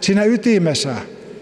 siinä ytimessä.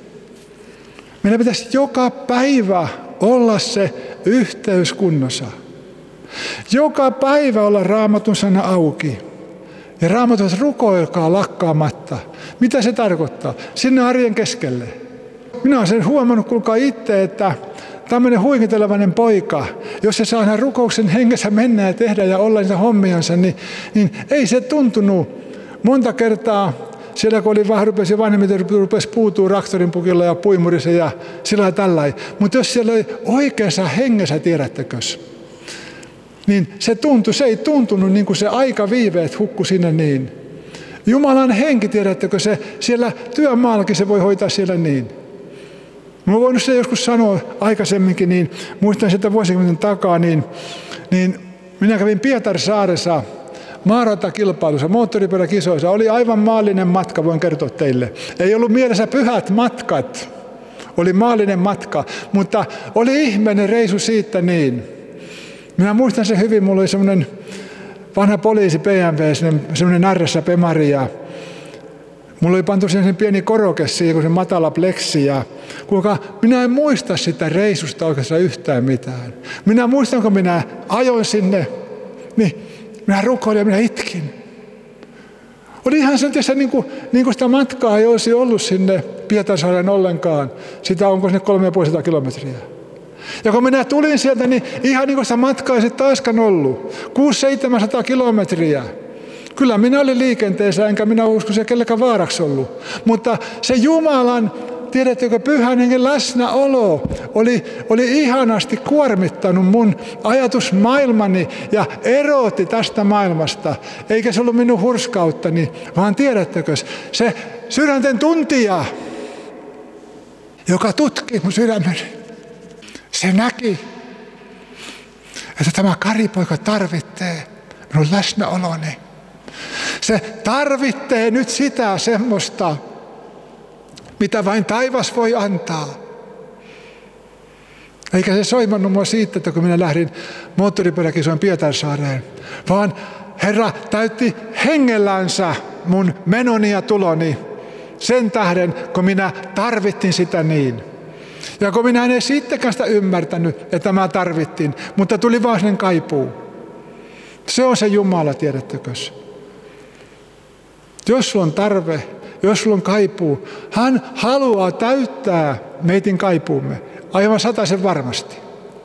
Meidän pitäisi joka päivä olla se yhteys kunnossa. Joka päivä olla Raamatun sana auki. Ja Raamatun rukoilkaa lakkaamatta. Mitä se tarkoittaa? Sinne arjen keskelle. Minä olen sen huomannut, kuulkaa itse, että tämmöinen huikentelevainen poika, jos se saa rukouksen hengessä mennä ja tehdä ja olla niitä hommiansa, niin ei se tuntunut monta kertaa. Siellä kun oli vähän vanhemmiten rupesi puutuu traktorin pukilla ja puimurissa ja sillä tällainen. Mutta jos siellä oli oikeassa hengessä, tiedättekös, niin se ei tuntunut niin kuin se aikaviiveet hukku sinne niin. Jumalan henki, tiedättekö, se siellä työmaallakin se voi hoitaa siellä niin. Mä voin se joskus sanoa aikaisemminkin, niin muistan sitä vuosikymmenen takaa, niin minä kävin Pietarsaaressa maaratakilpailussa, moottoripyöräkisoissa. Oli aivan maallinen matka, voin kertoa teille. Ei ollut mielessä pyhät matkat, oli maallinen matka, mutta oli ihmeinen reisu siitä niin. Minä muistan sen hyvin, mulla oli semmoinen vanha poliisi BMW, semmoinen RS-Pemari ja mulla oli pantu sen pieni koroke siihen, kun se matala pleksi. Ja kuinka minä en muista sitä reisusta oikeastaan yhtään mitään. Minä muistan, kun minä ajoin sinne, niin minä rukoilin ja minä itkin. Oli ihan sen niin kuin sitä matkaa ei olisi ollut sinne Pietarsaareen ollenkaan. Sitä onko sinne 350 kilometriä. Ja kun minä tulin sieltä, niin ihan niin kuin sitä matkaa ei sitten taaskaan ollut. 600-700 kilometriä. Kyllä minä olin liikenteessä, enkä minä usko se kellekään vaaraksi ollut. Mutta se Jumalan, tiedättekö, pyhän hengen läsnäolo oli ihanasti kuormittanut mun ajatusmaailmani ja erotti tästä maailmasta. Eikä se ollut minun hurskauttani, vaan tiedättekö, se sydänten tuntija, joka tutki mun sydämeni. Se näki, että tämä Kari-poika tarvitsee minun läsnäoloni. Se tarvitsee nyt sitä semmoista, mitä vain taivas voi antaa. Eikä se soimannut mua siitä, että kun minä lähdin moottoripyöräkisoon Pietarsaareen, vaan Herra täytti hengellänsä mun menoni ja tuloni sen tähden, kun minä tarvittin sitä niin. Ja kun minä en sittenkään sitä ymmärtänyt, että mä tarvittiin, mutta tuli vaan sen kaipuu. Se on se Jumala, tiedättekös. Jos sulla on tarve, jos sulla on kaipuu, hän haluaa täyttää meitin kaipuumme. Aivan 100% varmasti.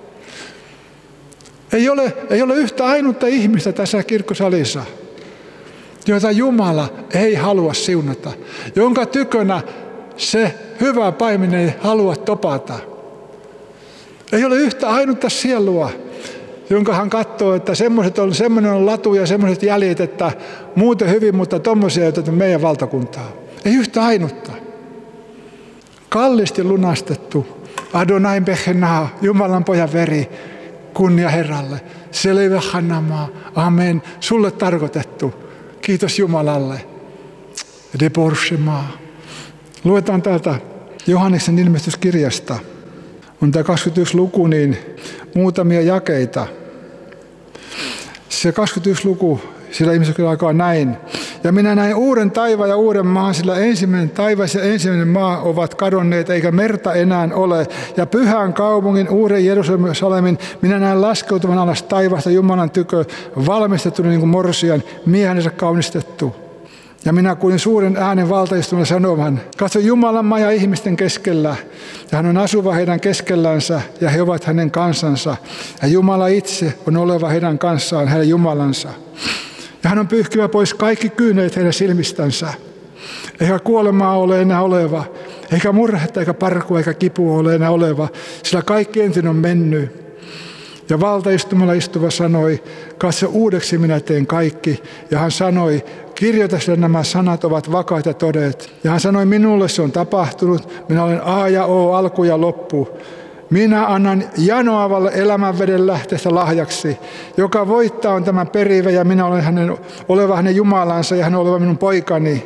Ei ole yhtä ainutta ihmistä tässä kirkkosalissa, jota Jumala ei halua siunata, jonka tykönä se hyvä paimen ei halua topata. Ei ole yhtä ainutta sielua, jonka hän katsoo, että semmoinen on latu ja semmoiset jäljet, että muuten hyvin, mutta tommoisia ei oteta meidän valtakuntaa. Ei yhtä ainutta. Kallisti lunastettu. Adonai Bechenaa, Jumalan pojan veri, kunnia Herralle. Selevechanamaa, amen, sulle tarkoitettu. Kiitos Jumalalle. Deborschemaa. Luetaan täältä Johanneksen ilmestyskirjasta. On tämä 21 luku, niin muutamia jakeita. Se 21 luku, sillä ihmiset alkaa näin. Ja minä näin uuden taivaan ja uuden maan, sillä ensimmäinen taivas ja ensimmäinen maa ovat kadonneet, eikä merta enää ole. Ja pyhän kaupungin, uuden Jerusalemin, minä näin laskeutuvan alas taivasta Jumalan tykö, valmistettu niin kuin morsian, miehenensä kaunistettu. Ja minä kuulin suuren äänen valtaistumalla sanovan, katso Jumalan maja ihmisten keskellä, ja hän on asuva heidän keskellänsä, ja he ovat hänen kansansa. Ja Jumala itse on oleva heidän kanssaan, heidän Jumalansa. Ja hän on pyyhkivä pois kaikki kyyneet heidän silmistänsä. Eikä kuolemaa ole enää oleva, eikä murhetta, eikä parkua, eikä kipua ole enää oleva, sillä kaikki ensin on mennyt. Ja valtaistumalla istuva sanoi, katso uudeksi minä teen kaikki. Ja hän sanoi, kirjoita sille nämä sanat ovat vakaat ja todet. Ja hän sanoi, minulle se on tapahtunut, minä olen A ja O, alku ja loppu. Minä annan janoavalle elämänveden lähteestä lahjaksi, joka voittaa on tämän perivä ja minä olen oleva hänen Jumalansa ja hän on oleva minun poikani.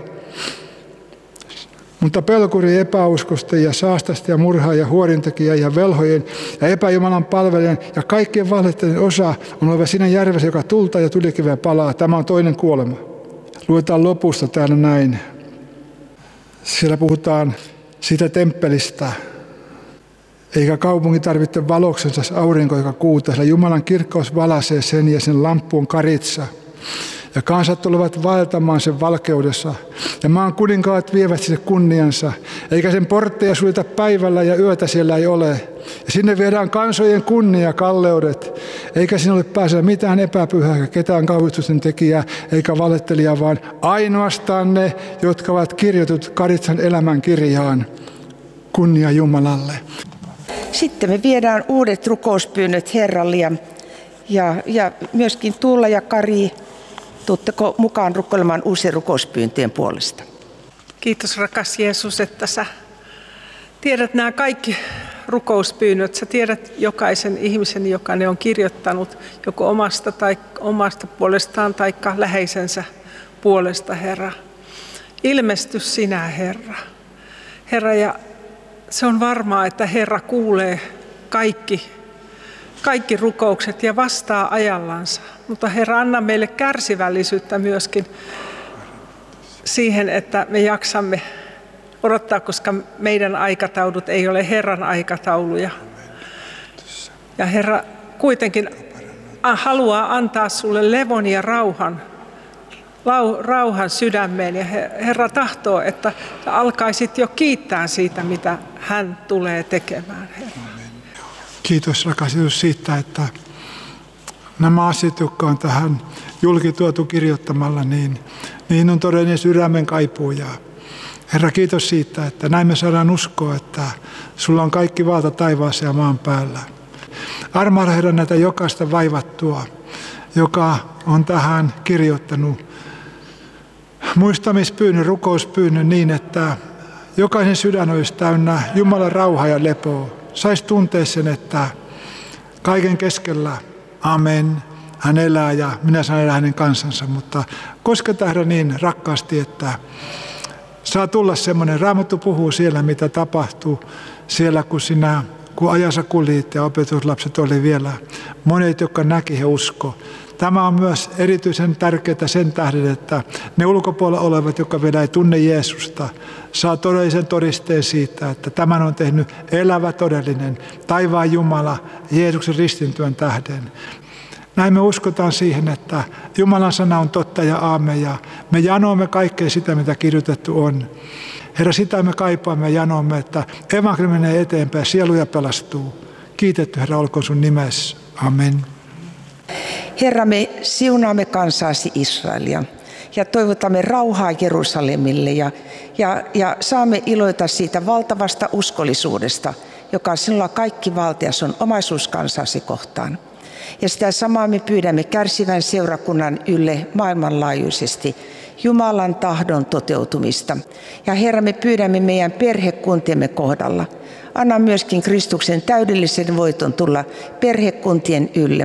Mutta pelkuri epäuskosta ja saastasta ja murhaa ja huorintekijä ja velhojen ja epäjumalan palvelijan ja kaikkien valheiden osa on oleva siinä järvessä, joka tulta ja tulikiveä palaa. Tämä on toinen kuolema. Luetaan lopusta täällä näin. Siellä puhutaan siitä temppelistä. Eikä kaupunki tarvitse valoksensa aurinko eikä kuuta, sillä Jumalan kirkkaus valaisee sen ja sen lamppu on karitsa. Ja kansat tulevat vaeltamaan sen valkeudessa, ja maan kuninkaat vievät sinne kunniansa, eikä sen portteja suljeta päivällä ja yötä siellä ei ole. Ja sinne viedään kansojen kunnia kalleudet, eikä sinne ole pääsellä mitään epäpyhää, eikä ketään kauhistusten tekijää, eikä valettelijaa, vaan ainoastaan ne, jotka ovat kirjoitut karitsan elämän kirjaan. Kunnia Jumalalle. Sitten me viedään uudet rukouspyynnöt Herralle ja myöskin Tuula ja Kari. Tuutteko mukaan rukoilemaan uusien rukouspyyntöjen puolesta? Kiitos rakas Jeesus, että sä tiedät nämä kaikki rukouspyynnöt. Sä tiedät jokaisen ihmisen, joka ne on kirjoittanut joko omasta puolestaan tai läheisensä puolesta, Herra. Ilmesty sinä, Herra. Herra, ja se on varmaa, että Herra kuulee kaikki rukoukset ja vastaa ajallansa. Mutta Herra, anna meille kärsivällisyyttä myöskin siihen, että me jaksamme odottaa, koska meidän aikataulut ei ole Herran aikatauluja. Ja Herra kuitenkin haluaa antaa sulle levon ja rauhan sydämeen. Ja Herra tahtoo, että alkaisit jo kiittää siitä, mitä hän tulee tekemään, Herra. Kiitos rakas Jeesus siitä, että nämä asiat, jotka on tähän julkituotu kirjoittamalla, niin on todellinen sydämen kaipuuja. Herra, kiitos siitä, että näin me saadaan uskoa, että sulla on kaikki valta taivaassa ja maan päällä. Armahda Herra näitä jokaista vaivattua, joka on tähän kirjoittanut muistamispyynnön, rukouspyynnön niin, että jokaisen sydän olisi täynnä Jumalan rauhaa ja lepoa. Saisi tuntea sen, että kaiken keskellä, amen, hän elää ja minä saan elää hänen kansansa. Mutta kosketa Herra niin rakkaasti, että saa tulla semmoinen, Raamattu puhuu siellä, mitä tapahtuu siellä, kun ajassa kuljit ja opetuslapset oli vielä. Monet, jotka näki, he usko. Tämä on myös erityisen tärkeää sen tähden, että ne ulkopuolella olevat, jotka vielä ei tunne Jeesusta, saa todellisen todisteen siitä, että tämän on tehnyt elävä todellinen taivaan Jumala Jeesuksen ristintyön tähden. Näin me uskotaan siihen, että Jumalan sana on totta ja aamen, ja me janoamme kaikkea sitä, mitä kirjoitettu on. Herra, sitä me kaipaamme ja janoamme, että evankeliumi menee eteenpäin, sieluja pelastuu. Kiitetty Herra olkoon sun nimessä. Amen. Herra, me siunaamme kansaasi Israelia ja toivotamme rauhaa Jerusalemille ja saamme iloita siitä valtavasta uskollisuudesta, joka sinulla kaikki valtias on omaisuus kansaasi kohtaan. Ja sitä samaa me pyydämme kärsivän seurakunnan ylle maailmanlaajuisesti Jumalan tahdon toteutumista. Ja Herra, me pyydämme meidän perhekuntiemme kohdalla. Anna myöskin Kristuksen täydellisen voiton tulla perhekuntien ylle.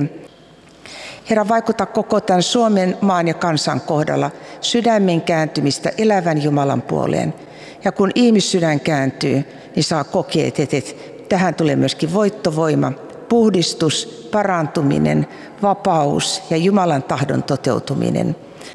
Herra, vaikuta koko tämän Suomen maan ja kansan kohdalla sydämen kääntymistä elävän Jumalan puoleen. Ja kun ihmissydän kääntyy, niin saa kokea, että tähän tulee myöskin voittovoima, puhdistus, parantuminen, vapaus ja Jumalan tahdon toteutuminen.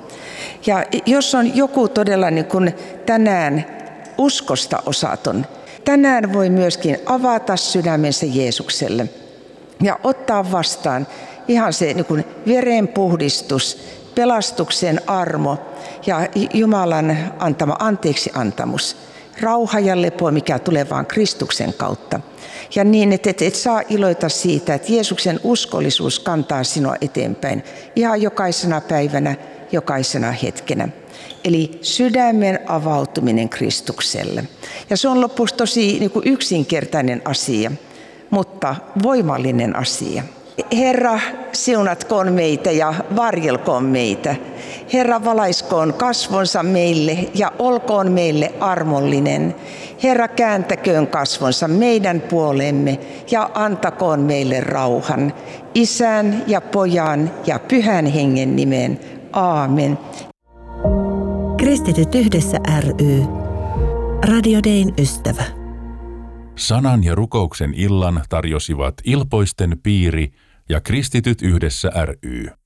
Ja jos on joku todella niin kuin tänään uskosta osaton, tänään voi myöskin avata sydämensä Jeesukselle ja ottaa vastaan ihan se niin kuin verenpuhdistus, pelastuksen armo ja Jumalan antama anteeksiantamus, rauha ja lepo, mikä tulee vaan Kristuksen kautta. Ja niin, että et saa iloita siitä, että Jeesuksen uskollisuus kantaa sinua eteenpäin ihan jokaisena päivänä, jokaisena hetkenä. Eli sydämen avautuminen Kristukselle. Ja se on lopuksi tosi niin kuin yksinkertainen asia, mutta voimallinen asia. Herra, siunatkoon meitä ja varjelkoon meitä. Herra, valaiskoon kasvonsa meille ja olkoon meille armollinen. Herra, kääntäköön kasvonsa meidän puolemme ja antakoon meille rauhan. Isän ja Pojan ja Pyhän Hengen nimeen. Aamen. Kristityt yhdessä ry. Radio Dayn ystävä. Sanan ja rukouksen illan tarjosivat Ilpoisten piiri ja Kristityt yhdessä ry.